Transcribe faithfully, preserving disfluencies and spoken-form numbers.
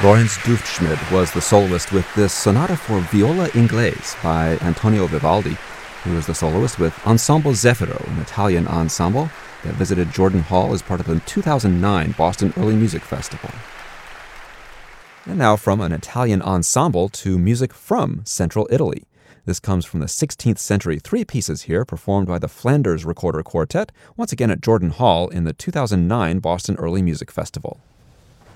Lorenz Duftschmidt was the soloist with this Sonata for Viola Inglese by Antonio Vivaldi. He was the soloist with Ensemble Zeffiro, an Italian ensemble that visited Jordan Hall as part of the two thousand nine Boston Early Music Festival. And now from an Italian ensemble to music from Central Italy. This comes from the sixteenth century three pieces here performed by the Flanders Recorder Quartet, once again at Jordan Hall in the two thousand nine Boston Early Music Festival.